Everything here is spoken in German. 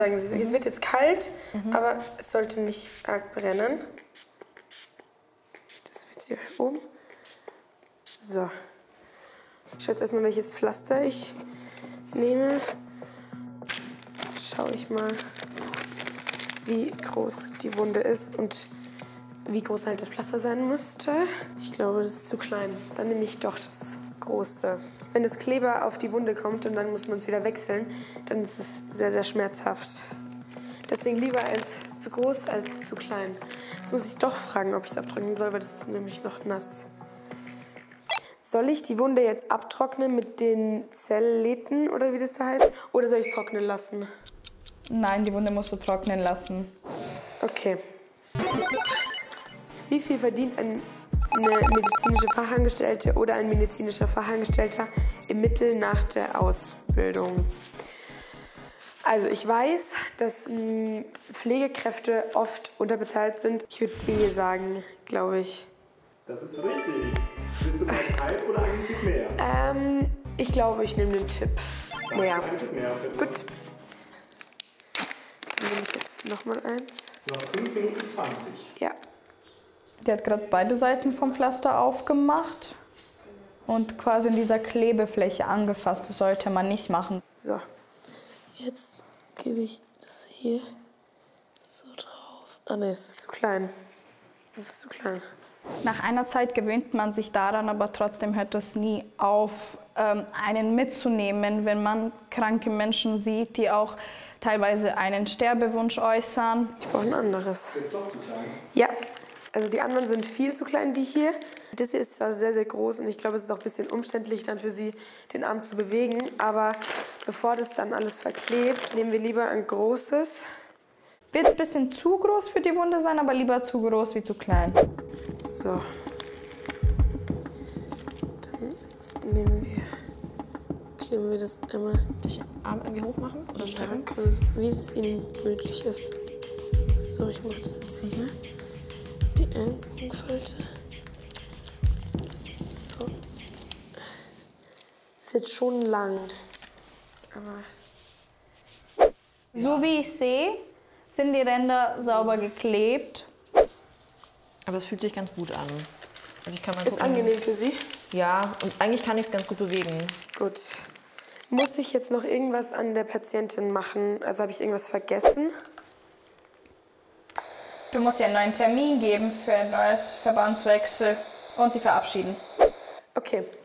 Es wird jetzt kalt, aber es sollte nicht arg brennen. Das wird hier oben. So. Ich schaue jetzt erstmal, welches Pflaster ich nehme. Schaue ich mal, wie groß die Wunde ist und wie groß halt das Pflaster sein müsste. Ich glaube, das ist zu klein. Dann nehme ich doch das große. Wenn das Kleber auf die Wunde kommt und dann muss man es wieder wechseln, dann ist es sehr, sehr schmerzhaft. Deswegen lieber eins zu groß als zu klein. Jetzt muss ich doch fragen, ob ich es abtrocknen soll, weil das ist nämlich noch nass. Soll ich die Wunde jetzt abtrocknen mit den Zelleten oder wie das da heißt? Oder soll ich es trocknen lassen? Nein, die Wunde musst du trocknen lassen. Okay. Wie viel verdient eine medizinische Fachangestellte oder ein medizinischer Fachangestellter im Mittel nach der Ausbildung? Also ich weiß, dass Pflegekräfte oft unterbezahlt sind. Ich würde B sagen, glaube ich. Das ist richtig. Willst du mehr Zeit oder einen Tipp mehr? Ich glaube, ich nehme den Tipp mehr. Einen Tipp mehr. Gut. Dann nehme ich jetzt nochmal eins. Noch 5 Minuten 20. Ja. Die hat gerade beide Seiten vom Pflaster aufgemacht und quasi in dieser Klebefläche angefasst. Das sollte man nicht machen. So. Jetzt gebe ich das hier so drauf. Ah ne, das ist zu klein. Das ist zu klein. Nach einer Zeit gewöhnt man sich daran, aber trotzdem hört es nie auf, einen mitzunehmen, wenn man kranke Menschen sieht, die auch teilweise einen Sterbewunsch äußern. Ich brauche ein anderes. Ist doch zu klein? Ja, also die anderen sind viel zu klein, die hier. Das hier ist zwar sehr, sehr groß und ich glaube, es ist auch ein bisschen umständlich dann für sie, den Arm zu bewegen. Aber bevor das dann alles verklebt, nehmen wir lieber ein großes. Wird ein bisschen zu groß für die Wunde sein, aber lieber zu groß wie zu klein. So. Dann kleben wir das einmal. Soll ich den Arm irgendwie hoch machen oder strecken? Wie es Ihnen gemütlich ist. So, ich mache das jetzt hier. Die Ellenbogenfalte. So. Ist jetzt schon lang. Aber So wie ich sehe, sind die Ränder sauber geklebt. Aber es fühlt sich ganz gut an. Also ich kann mal ist gucken. angenehm für Sie? Ja, und eigentlich kann ich es ganz gut bewegen. Gut. Muss ich jetzt noch irgendwas an der Patientin machen? Also habe ich irgendwas vergessen? Du musst ihr einen neuen Termin geben für ein neues Verbandswechsel und sie verabschieden. Okay,